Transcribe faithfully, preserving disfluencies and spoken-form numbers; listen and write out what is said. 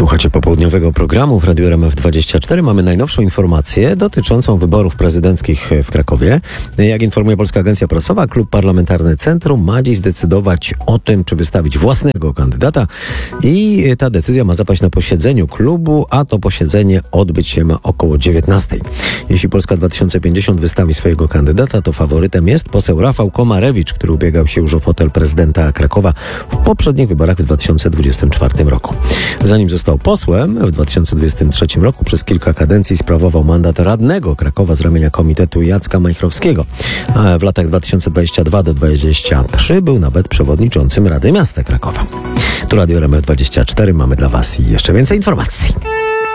Słuchacie popołudniowego programu w Radiu R M F dwadzieścia cztery. Mamy najnowszą informację dotyczącą wyborów prezydenckich w Krakowie. Jak informuje Polska Agencja Prasowa, Klub Parlamentarny Centrum ma dziś zdecydować o tym, czy wystawić własnego kandydata i ta decyzja ma zapaść na posiedzeniu klubu, a to posiedzenie odbyć się ma około dziewiętnastej. Jeśli Polska dwa tysiące pięćdziesiąt wystawi swojego kandydata, to faworytem jest poseł Rafał Komarewicz, który ubiegał się już o fotel prezydenta Krakowa w poprzednich wyborach w dwa tysiące dwudziestym czwartym roku. Zanim został posłem, w dwa tysiące dwudziestym trzecim roku przez kilka kadencji sprawował mandat radnego Krakowa z ramienia Komitetu Jacka Majchrowskiego. A w latach dwa tysiące dwudziestym drugim do dwudziestego trzeciego był nawet przewodniczącym Rady Miasta Krakowa. Tu Radio R M F dwadzieścia cztery, mamy dla Was jeszcze więcej informacji.